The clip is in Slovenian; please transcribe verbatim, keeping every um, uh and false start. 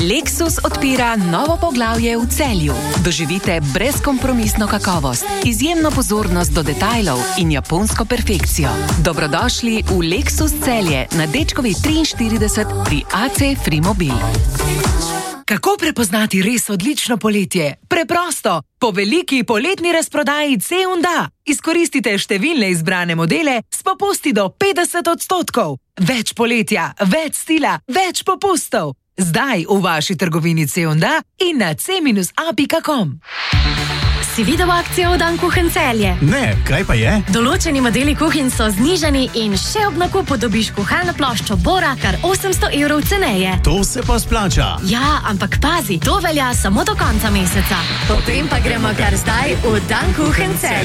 Lexus odpira novo poglavje v Celju. Doživite brezkompromisno kakovost, izjemno pozornost do detajlov in japonsko perfekcijo. Dobrodošli v Lexus Celje na Dečkovi triinštirideset pri A C Frimobil. Kako prepoznati res odlično poletje? Preprosto! Po veliki poletni razprodaji C and A izkoristite številne izbrane modele s popusti do petdeset odstotkov. Več poletja, več stila, več popustov. Zdaj v vaši trgovini C and A in na c a pika com. Si videl akcijo v Dan Kuchen Celje? Ne, kaj pa je? Določeni modeli kuhinj so znižani in še ob nakupu dobiš kuhalno ploščo Bora kar osemsto evrov ceneje. To se pa splača. Ja, ampak pazi, to velja samo do konca meseca. Potem pa gremo kar zdaj v Dan Kuchen Celje.